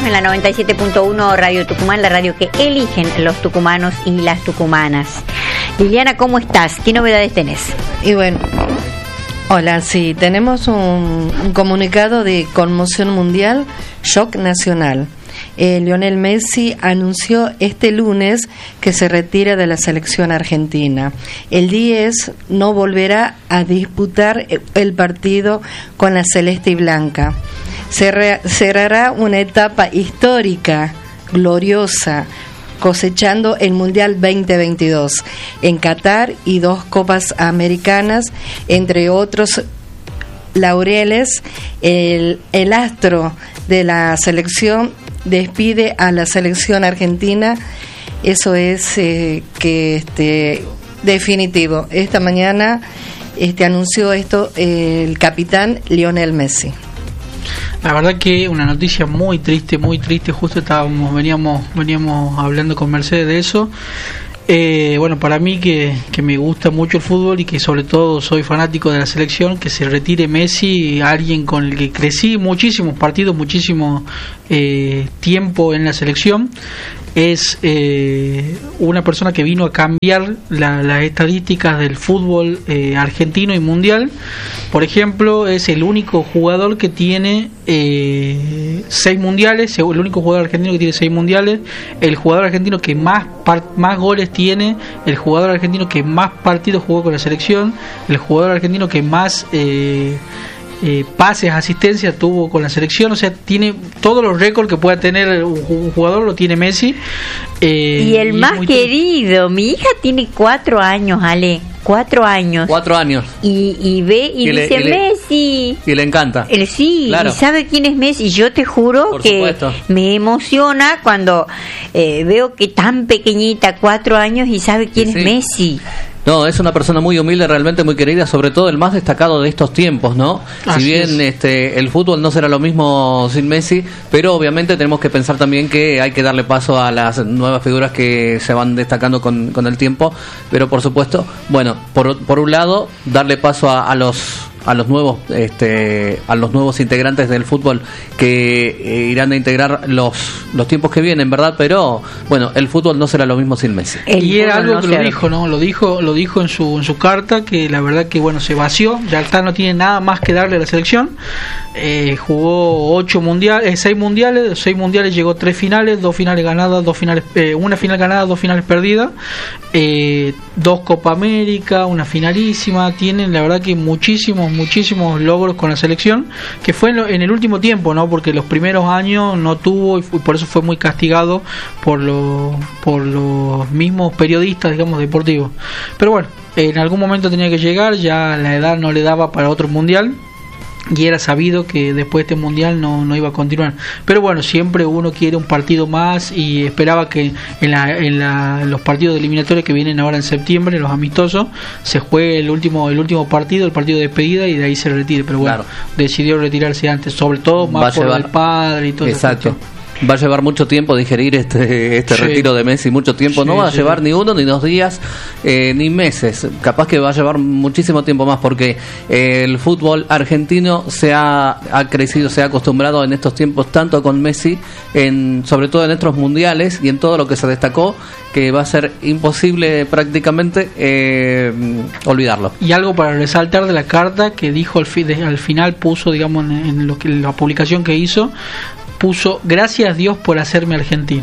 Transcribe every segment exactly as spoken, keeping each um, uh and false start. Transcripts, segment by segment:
en la noventa y siete punto uno Radio Tucumán, la radio que eligen los tucumanos y las tucumanas. Liliana, ¿cómo estás? ¿Qué novedades tenés? Y bueno, hola, sí, tenemos un, un comunicado de conmoción mundial, shock nacional. Eh, Lionel Messi anunció este lunes que se retira de la selección argentina. El diez no volverá a disputar el partido con la celeste y blanca. Cerra, cerrará una etapa histórica, gloriosa, cosechando el Mundial veinte veintidós en Qatar y dos Copas Americanas, entre otros laureles. El, el astro de la selección despide a la selección argentina. Eso es eh, que este definitivo. Esta mañana este anunció esto eh, el capitán Lionel Messi. La verdad que una noticia muy triste, muy triste. Justo estábamos, veníamos, veníamos hablando con Mercedes de eso. Eh, bueno, para mí que, que me gusta mucho el fútbol y que sobre todo soy fanático de la selección, que se retire Messi, alguien con el que crecí muchísimos partidos, muchísimo eh, tiempo en la selección. Es eh, una persona que vino a cambiar la, las estadísticas del fútbol eh, argentino y mundial. Por ejemplo, es el único jugador que tiene eh, seis mundiales, el único jugador argentino que tiene seis mundiales, el jugador argentino que más par, más goles tiene, el jugador argentino que más partidos jugó con la selección, el jugador argentino que más eh, Eh, pases, asistencia tuvo con la selección. O sea, tiene todos los récords que pueda tener un, un jugador, lo tiene Messi. Eh, y el y más querido, mi hija tiene cuatro años, Ale, cuatro años. Cuatro años. Y, y ve y, y dice, le, y Messi. Le, y le encanta. Eh, sí, claro. Y sabe quién es Messi. Yo te juro Por que supuesto. me emociona cuando eh, veo que tan pequeñita, cuatro años, y sabe quién sí, es sí. Messi. No, es una persona muy humilde, realmente muy querida, sobre todo el más destacado de estos tiempos, ¿no? Así si bien este el fútbol no será lo mismo sin Messi, pero obviamente tenemos que pensar también que hay que darle paso a las nuevas figuras que se van destacando con, con el tiempo, pero por supuesto, bueno, por, por un lado, darle paso a, a los... a los nuevos este a los nuevos integrantes del fútbol que eh, irán a integrar los los tiempos que vienen, ¿verdad? Pero bueno, el fútbol no será lo mismo sin Messi. El y era algo no que lo dijo, ¿no? Lo dijo lo dijo en su en su carta, que la verdad que bueno, se vació, ya está, no tiene nada más que darle a la selección. Eh, jugó ocho mundiales, eh, seis mundiales, seis mundiales, llegó tres finales, dos finales ganadas, dos finales eh, una final ganada, dos finales perdidas, eh, dos Copa América, una finalísima. Tienen la verdad que muchísimos muchísimos logros con la selección, que fue en, lo, en el último tiempo, ¿no? Porque los primeros años no tuvo, y por eso fue muy castigado por los por los mismos periodistas, digamos, deportivos. Pero bueno, en algún momento tenía que llegar, ya la edad no le daba para otro mundial, y era sabido que después de este mundial no, no iba a continuar. Pero bueno, siempre uno quiere un partido más, y esperaba que en, la, en, la, en los partidos de eliminatorios que vienen ahora en septiembre, los amistosos, se juegue el último el último partido, el partido de despedida, y de ahí se retire. Pero bueno, claro, decidió retirarse antes, sobre todo más por el padre y todo eso. Exacto. Va a llevar mucho tiempo digerir este este sí. retiro de Messi, mucho tiempo. Sí, no va a sí. llevar ni uno, ni dos días, eh, ni meses. Capaz que va a llevar muchísimo tiempo más, porque eh, el fútbol argentino se ha, ha crecido, se ha acostumbrado en estos tiempos tanto con Messi, en sobre todo en estos mundiales y en todo lo que se destacó, que va a ser imposible prácticamente eh, olvidarlo. Y algo para resaltar de la carta que dijo al, fi, de, al final, puso, digamos, en, en lo que la publicación que hizo, puso: gracias Dios por hacerme argentino.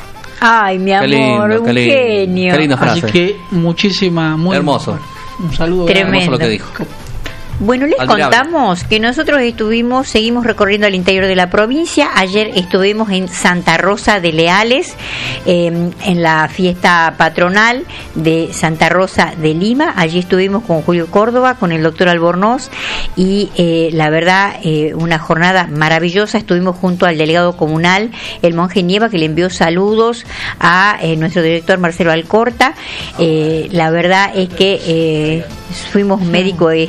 Ay, mi amor, qué lindo, un qué lindo, genio. Qué linda frase. Así que muchísima, muy hermoso. Un saludo. Tremendo. Hermoso lo que dijo. Bueno, les Admirable. contamos que nosotros estuvimos, seguimos recorriendo el interior de la provincia. Ayer estuvimos en Santa Rosa de Leales, eh, en la fiesta patronal de Santa Rosa de Lima. Allí estuvimos con Julio Córdoba, con el doctor Albornoz, y eh, la verdad, eh, una jornada maravillosa. Estuvimos junto al delegado comunal, el monje Nieva, que le envió saludos a eh, nuestro director Marcelo Alcorta. Eh, la verdad es que eh, fuimos médico eh,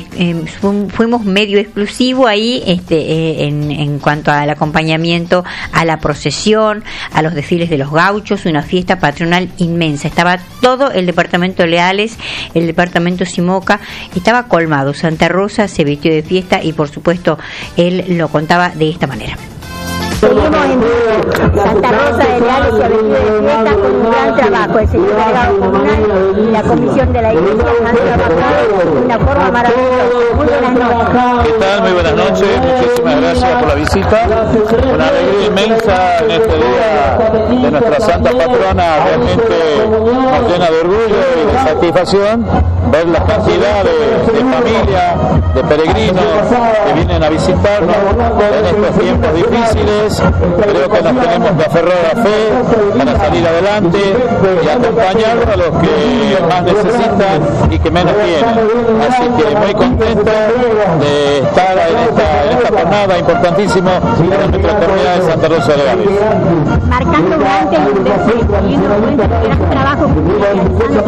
fuimos medio exclusivo ahí este eh, en, en cuanto al acompañamiento a la procesión, a los desfiles de los gauchos, una fiesta patronal inmensa. Estaba todo el departamento Leales, el departamento Simoca, estaba colmado. Santa Rosa se vistió de fiesta y por supuesto él lo contaba de esta manera. Seguimos en Santa Rosa de Leales y Avenida de Fiesta con un gran trabajo. El señor delegado comunal y la comisión de la iglesia han trabajado de una forma maravillosa. Muy buenas noches. ¿Qué tal? Muy buenas noches. Muchísimas gracias por la visita. Una alegría inmensa en este día de nuestra Santa Patrona. Realmente nos llena de orgullo y de satisfacción ver la cantidad de, de familias, de peregrinos que vienen a visitarnos en estos tiempos difíciles. Creo que nos tenemos que aferrar a la fe para salir adelante y acompañar a los que más necesitan y que menos tienen. Así que muy contento de estar en esta, en esta jornada importantísima en nuestra comunidad de Santa Rosa de Leales. Marcando un antes y un después, teniendo en cuenta el gran trabajo que viene realizando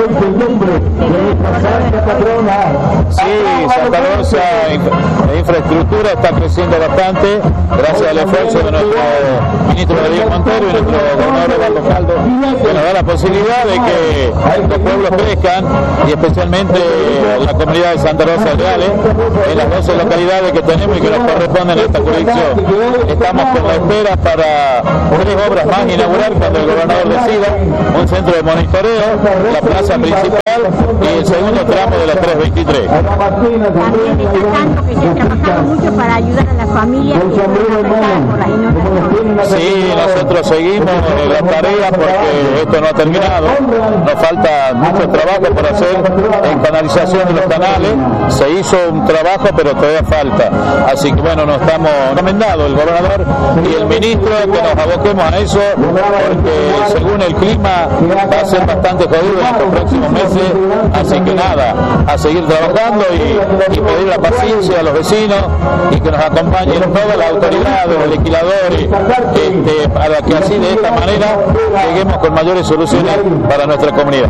Sí, Santa Rosa, la infraestructura está creciendo bastante gracias al esfuerzo de nuestro ministro Rodríguez Montero y nuestro gobernador Eduardo Caldo, que nos da la posibilidad de que los pueblos crezcan y especialmente la comunidad de Santa Rosa de Leales, en las doce localidades que tenemos y que nos corresponden a esta jurisdicción. Estamos con la espera para tres obras más inaugurar cuando el gobernador decida: un centro de monitoreo, la plaza principal y el segundo tramo de la tres veintitrés. También destacando que se ha trabajado mucho para ayudar a las familias que están afectadas por las inundaciones. Sí, nosotros seguimos en la tarea porque esto no ha terminado. Nos falta mucho trabajo por hacer en canalización de los canales. Se hizo un trabajo, pero todavía falta. Así que bueno, nos estamos recomendando el gobernador y el ministro que nos aboquemos a eso, porque según el clima va a ser bastante jodido en estos próximos meses. Así que nada, a seguir trabajando y, y pedir la paciencia a los vecinos y que nos acompañen todas las autoridades, los legisladores, este, para que así de esta manera lleguemos con mayores soluciones para nuestra comunidad.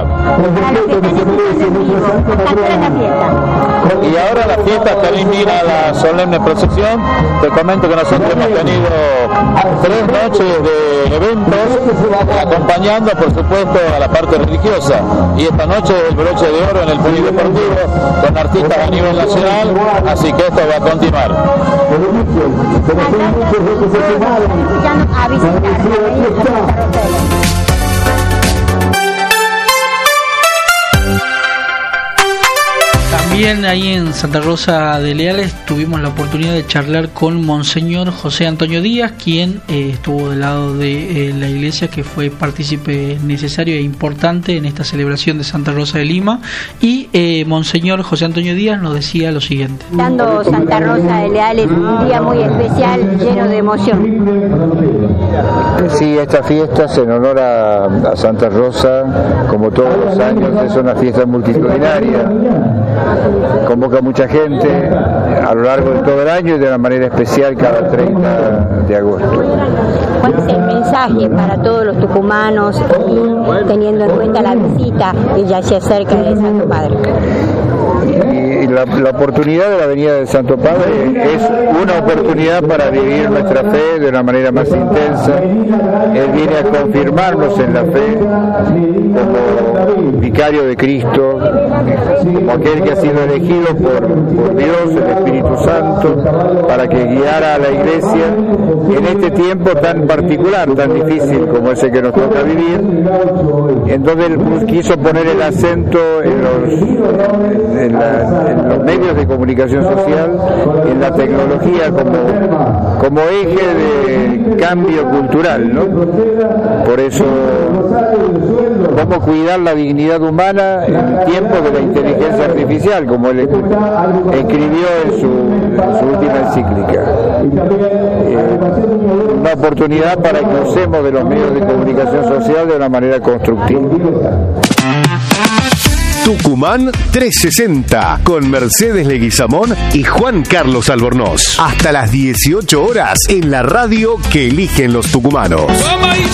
Y ahora la fiesta termina la solemne procesión. Te comento que nosotros hemos tenido tres noches de eventos acompañando, por supuesto, a la parte religiosa. Y esta noche el broche de oro en el polideportivo con artistas a nivel nacional, así que esto va a continuar. A visitar También ahí en Santa Rosa de Leales tuvimos la oportunidad de charlar con Monseñor José Antonio Díaz, quien eh, estuvo del lado de eh, la iglesia, que fue partícipe necesario e importante en esta celebración de Santa Rosa de Lima. Y eh, Monseñor José Antonio Díaz nos decía lo siguiente: dando Santa Rosa de Leales un día muy especial, lleno de emoción. Sí, esta fiesta es en honor a, a Santa Rosa, como todos los años, es una fiesta multitudinaria. Convoca mucha gente a lo largo de todo el año y de una manera especial cada treinta de agosto. ¿Cuál es el mensaje para todos los tucumanos, y teniendo en cuenta la visita que ya se acerca de Santo Padre? Y la, la oportunidad de la venida del Santo Padre es una oportunidad para vivir nuestra fe de una manera más intensa. Él viene a confirmarnos en la fe como vicario de Cristo, como aquel que ha sido elegido por, por Dios, el Espíritu Santo, para que guiara a la Iglesia en este tiempo tan particular, tan difícil como ese que nos toca vivir. Entonces él quiso poner el acento en los, en la, en los medios de comunicación social, en la tecnología como, como eje de cambio cultural, ¿no? Por eso, cómo cuidar la dignidad humana en tiempos de la inteligencia artificial, como él escribió en su, en su última encíclica. Eh, una oportunidad para que usemos de los medios de comunicación social de una manera constructiva. Tucumán trescientos sesenta con Mercedes Leguizamón y Juan Carlos Albornoz. Hasta las dieciocho horas en la radio que eligen los tucumanos.